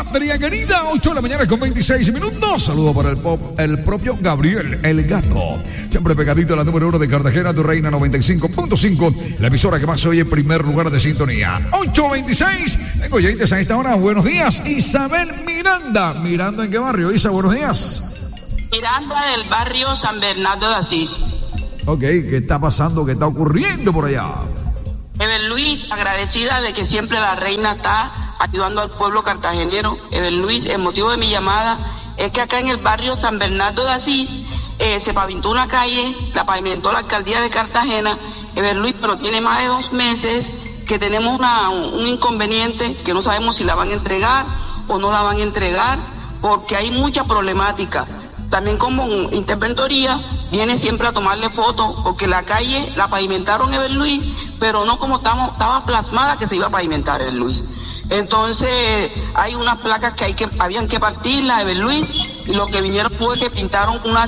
patria querida, 8 de la mañana con 26 minutos. Saludo para el propio Gabriel, el gato. Siempre pegadito a la número 1 de Cartagena, tu reina 95.5. La emisora que más se oye en primer lugar de sintonía. 8:26. Tengo oyentes a esta hora. Buenos días, Isabel Miranda. ¿Miranda en qué barrio, Isa? Buenos días. Miranda del barrio San Bernardo de Asís. Ok, ¿qué está pasando? ¿Qué está ocurriendo por allá? Ever Luis, agradecida de que siempre la reina está ayudando al pueblo cartagenero. Ever Luis, el motivo de mi llamada es que acá en el barrio San Bernardo de Asís se pavimentó una calle, la pavimentó la alcaldía de Cartagena, Ever Luis, pero tiene más de 2 meses que tenemos un inconveniente, que no sabemos si la van a entregar o no la van a entregar, porque hay mucha problemática. También como interventoría viene siempre a tomarle fotos, porque la calle la pavimentaron Ever Luis, pero no como estaba plasmada que se iba a pavimentar Ever Luis. Entonces hay unas placas que habían que partirlas, Ever Luis, y lo que vinieron fue que pintaron la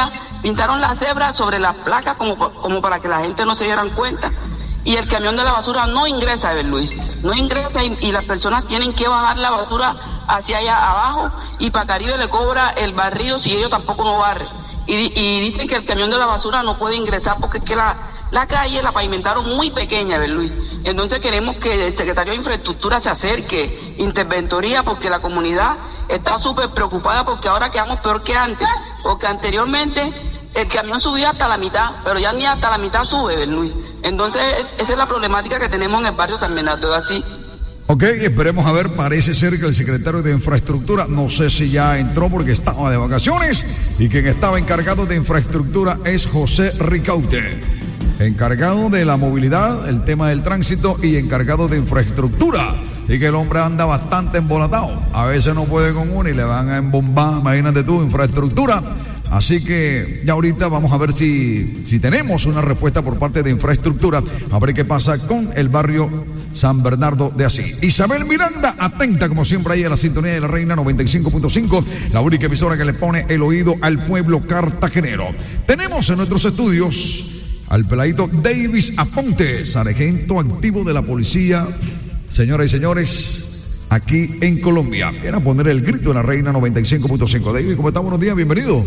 cebra sobre las placas como para que la gente no se dieran cuenta. Y el camión de la basura no ingresa, Ever Luis, no ingresa y las personas tienen que bajar la basura hacia allá abajo y para Caribe le cobra el barrido si ellos tampoco no barren. Y dicen que el camión de la basura no puede ingresar porque es que la calle la pavimentaron muy pequeña, Ever Luis. Entonces queremos que el secretario de Infraestructura se acerque, interventoría, porque la comunidad está súper preocupada porque ahora quedamos peor que antes, porque anteriormente el camión subía hasta la mitad, pero ya ni hasta la mitad sube, Ever Luis. Entonces esa es la problemática que tenemos en el barrio San Bernardo de Asís. Ok, esperemos a ver, parece ser que el secretario de Infraestructura, no sé si ya entró porque estaba de vacaciones, y quien estaba encargado de Infraestructura es José Ricaute, encargado de la movilidad, el tema del tránsito y encargado de Infraestructura, y que el hombre anda bastante embolatado, a veces no puede con uno y le van a embombar, imagínate tú, Infraestructura. Así que ya ahorita vamos a ver si tenemos una respuesta por parte de Infraestructura, a ver qué pasa con el barrio San Bernardo de Asís. Isabel Miranda, atenta como siempre ahí a la sintonía de la reina 95.5, la única emisora que le pone el oído al pueblo cartagenero. Tenemos en nuestros estudios al peladito Davis Aponte, sargento activo de la policía, señoras y señores, aquí en Colombia. Viene a poner el grito en la reina 95.5. David, ¿cómo está? Buenos días, bienvenido.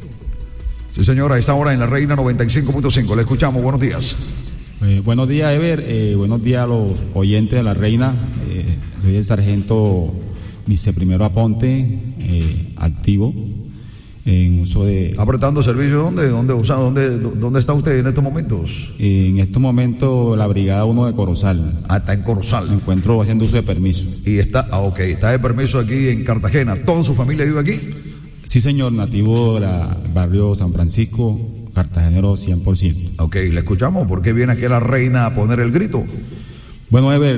Sí, señora, a esta hora en la reina 95.5. Le escuchamos, buenos días. Buenos días, Ever. Buenos días a los oyentes de la reina. Soy el sargento viceprimero Aponte, activo, en uso de... ¿Está prestando servicio dónde está usted en estos momentos? En estos momentos la brigada 1 de Corozal. Ah, está en Corozal. Me encuentro haciendo uso de permiso. Y está de permiso aquí en Cartagena. ¿Toda su familia vive aquí? Sí, señor, nativo del barrio San Francisco, cartagenero 100%. Ok, le escuchamos. ¿Por qué viene aquí la reina a poner el grito? Bueno, Ever,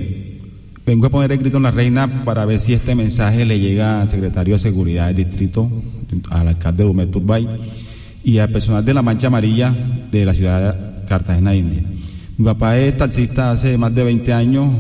vengo a poner el grito en la reina para ver si este mensaje le llega al secretario de Seguridad del distrito, al alcalde de Dumet Turbay y al personal de la Mancha Amarilla de la ciudad de Cartagena de India. Mi papá es taxista hace más de 20 años,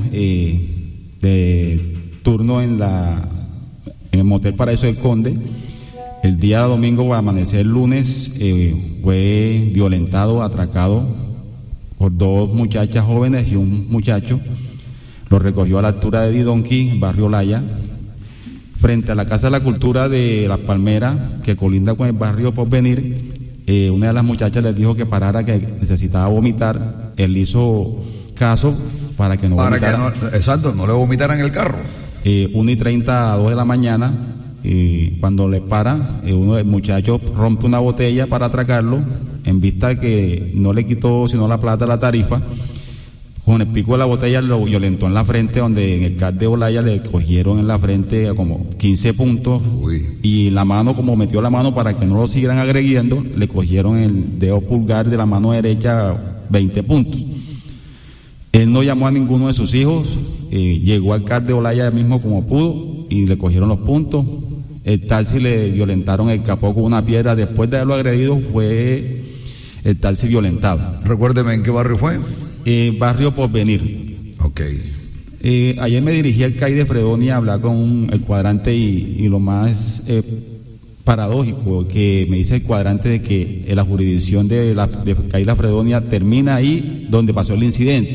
de turno en el motel Paraíso del Conde. El día domingo, al amanecer lunes, fue violentado, atracado por 2 muchachas jóvenes y un muchacho. Lo recogió a la altura de Didonqui, barrio Laya, frente a la Casa de la Cultura de Las Palmeras, que colinda con el barrio Porvenir. Una de las muchachas les dijo que parara, que necesitaba vomitar. Él hizo caso para que no vomitara. Exacto, no le vomitaran en el carro. 1:30 a 2 de la mañana, cuando le para, uno de los muchachos rompe una botella para atracarlo, en vista de que no le quitó sino la plata a la tarifa. Con el pico de la botella lo violentó en la frente, donde en el CAT de Olaya le cogieron en la frente como 15 puntos. Uy. Y la mano, como metió la mano para que no lo siguieran agrediendo, le cogieron el dedo pulgar de la mano derecha 20 puntos. Él no llamó a ninguno de sus hijos, llegó al CAT de Olaya mismo como pudo y le cogieron los puntos. El taxi le violentaron el capó con una piedra. Después de haberlo agredido, fue el taxi violentado. Recuérdeme, ¿en qué barrio fue? Barrio Porvenir. Ok. Ayer me dirigí al CAI de Fredonia a hablar con el cuadrante y lo más paradójico que me dice el cuadrante de que la jurisdicción de CAI La Fredonia termina ahí donde pasó el incidente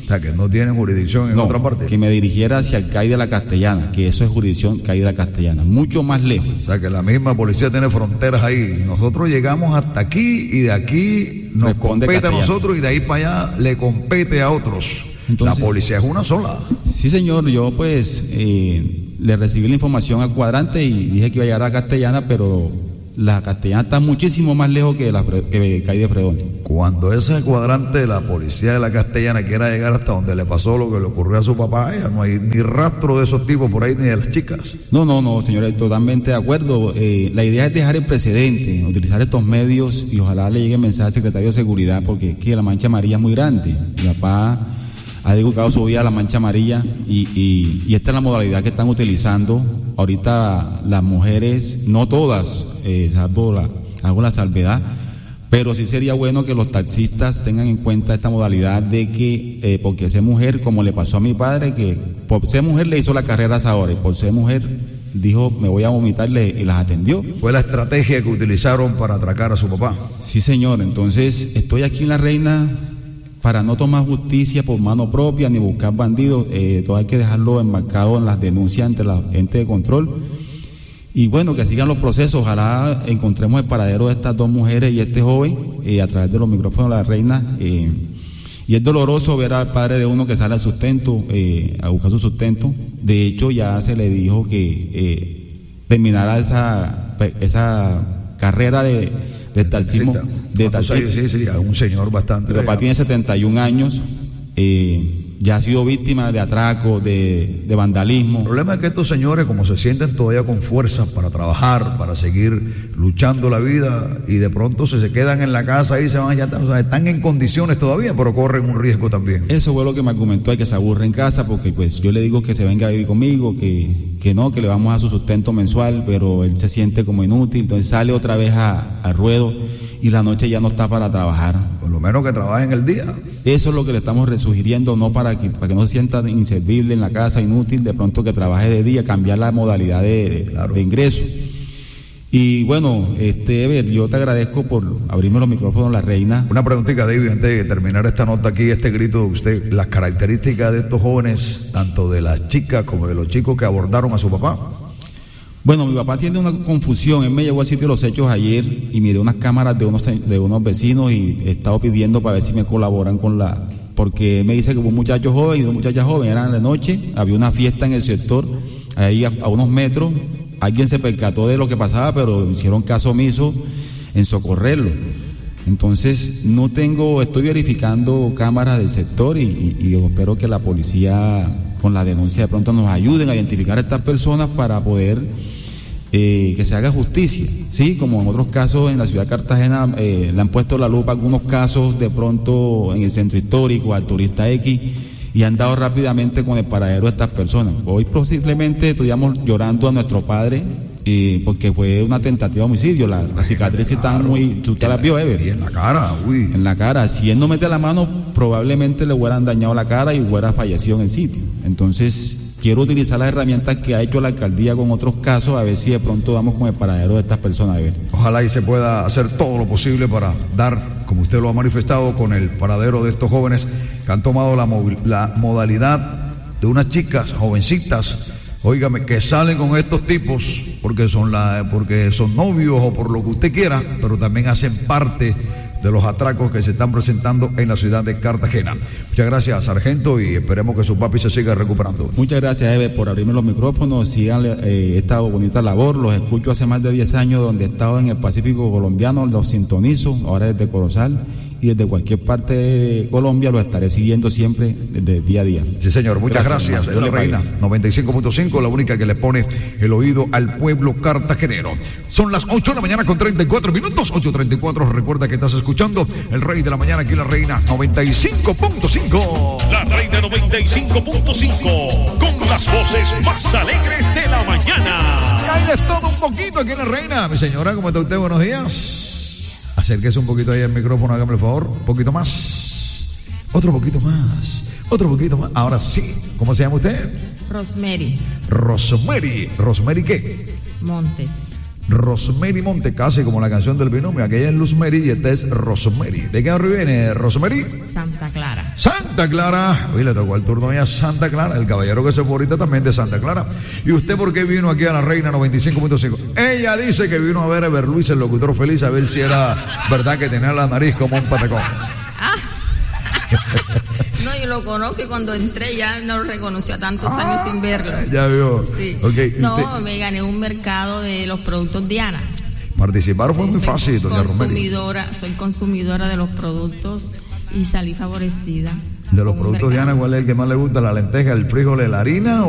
O sea, que no tienen jurisdicción en otra parte. Que me dirigiera hacia el CAI de la Castellana, que eso es jurisdicción CAI de la Castellana, mucho más lejos. O sea, que la misma policía tiene fronteras ahí. Nosotros llegamos hasta aquí y de aquí nos compete a nosotros y de ahí para allá le compete a otros. Entonces, la policía es una sola. Sí, señor. Yo pues le recibí la información al cuadrante y dije que iba a llegar a Castellana, pero la Castellana está muchísimo más lejos que CAI de Fredonia. Cuando ese cuadrante de la policía de la Castellana quiera llegar hasta donde le pasó lo que le ocurrió a su papá, ya no hay ni rastro de esos tipos por ahí ni de las chicas. No, señores, totalmente de acuerdo. La idea es dejar el precedente, utilizar estos medios y ojalá le llegue el mensaje al secretario de Seguridad, porque aquí la mancha amarilla es muy grande. Mi papá ha dedicado su vida a la mancha amarilla y esta es la modalidad que están utilizando ahorita las mujeres, no todas, hago la salvedad, pero sí sería bueno que los taxistas tengan en cuenta esta modalidad de que, porque ser mujer, como le pasó a mi padre, que por ser mujer le hizo la carrera a esa hora y por ser mujer dijo, me voy a vomitar y las atendió. Fue la estrategia que utilizaron para atracar a su papá. Sí, señor. Entonces, estoy aquí en La Reina para no tomar justicia por mano propia ni buscar bandidos. Todo hay que dejarlo enmarcado en las denuncias ante la ente de control. Y bueno, que sigan los procesos. Ojalá encontremos el paradero de estas dos mujeres y este joven a través de los micrófonos de La Reina. Y es doloroso ver al padre de uno que sale al sustento, a buscar su sustento. De hecho, ya se le dijo que terminara esa carrera de taxismo. De taxista. Sí, un señor bastante. Mi papá tiene 71 años. Ya ha sido víctima de atracos, de vandalismo. El problema es que estos señores, como se sienten todavía con fuerzas para trabajar, para seguir luchando la vida, y de pronto se quedan en la casa y se van, están en condiciones todavía, pero corren un riesgo también. Eso fue lo que me argumentó, que se aburre en casa, porque pues yo le digo que se venga a vivir conmigo, que le vamos a su sustento mensual, pero él se siente como inútil, entonces sale otra vez al ruedo y la noche ya no está para trabajar. Por lo menos que trabaje en el día. Eso es lo que le estamos sugiriendo, no para que no se sienta inservible en la casa, inútil, de pronto que trabaje de día, cambiar la modalidad de ingreso. Y bueno, Ever, yo te agradezco por abrirme los micrófonos, La Reina. Una preguntita, David, antes de terminar esta nota aquí, este grito de usted, las características de estos jóvenes, tanto de las chicas como de los chicos que abordaron a su papá. Bueno, mi papá tiene una confusión. Él me llevó al sitio de los hechos ayer y miré unas cámaras de unos vecinos y he estado pidiendo para ver si me colaboran porque me dice que hubo un muchacho joven y dos muchachas jóvenes, eran de noche, había una fiesta en el sector, ahí a unos metros, alguien se percató de lo que pasaba, pero hicieron caso omiso en socorrerlo. Entonces estoy verificando cámaras del sector y espero que la policía con la denuncia de pronto nos ayuden a identificar a estas personas para poder que se haga justicia, sí, como en otros casos en la ciudad de Cartagena le han puesto la lupa algunos casos de pronto en el centro histórico al turista X y han dado rápidamente con el paradero de estas personas. Hoy posiblemente estuviéramos llorando a nuestro padre porque fue una tentativa de homicidio, la cicatriz está muy, usted la vio, Ever. Y en la cara, en la cara, si él no mete la mano probablemente le hubieran dañado la cara y hubiera fallecido en el sitio. Entonces quiero utilizar las herramientas que ha hecho la alcaldía con otros casos, a ver si de pronto damos con el paradero de estas personas. Ojalá y se pueda hacer todo lo posible para dar, como usted lo ha manifestado, con el paradero de estos jóvenes que han tomado la modalidad de unas chicas jovencitas, óigame, que salen con estos tipos porque son novios o por lo que usted quiera, pero también hacen parte de los atracos que se están presentando en la ciudad de Cartagena. Muchas gracias, sargento, y esperemos que su papi se siga recuperando. Muchas gracias, Eve, por abrirme los micrófonos. Sigan esta bonita labor. Los escucho hace más de 10 años, donde he estado en el Pacífico colombiano, los sintonizo, ahora desde Corozal, y desde cualquier parte de Colombia lo estaré siguiendo siempre desde día a día. Sí, señor, muchas gracias. Es La Reina 95.5, la única que le pone el oído al pueblo cartagenero. Son las 8 de la mañana con 34 minutos, 8:34. Recuerda que estás escuchando El Rey de la Mañana aquí en La Reina 95.5. La Reina 95.5, con las voces más alegres de la mañana. Y hay de todo un poquito aquí en La Reina. Mi señora, ¿cómo está usted? Buenos días. Acérquese un poquito ahí al micrófono, hágame el favor. Un poquito más. Otro poquito más. Otro poquito más. Ahora sí. ¿Cómo se llama usted? Rosemary. Rosemary. ¿Rosemary qué? Montes. Rosemary Montecasi, como la canción del binomio. Aquella es Luzmary y esta es Rosemary. ¿De qué barrio viene Rosemary? Santa Clara. Santa Clara. Hoy le tocó el turno a Santa Clara. El caballero que se fue ahorita también de Santa Clara. ¿Y usted por qué vino aquí a la Reina 95.5? Ella dice que vino a ver a Ever Luis, el locutor feliz, a ver si era verdad que tenía la nariz como un patacón. No, yo lo conozco y cuando entré ya no lo reconocí a tantos años sin verlo. Ya vio. Sí. Okay. No, me gané un mercado de los productos Diana. Participar fue muy fácil, doña Rosemary. Soy consumidora de los productos y salí favorecida. De los productos Diana, ¿cuál es el que más le gusta? ¿La lenteja, el frijol, la harina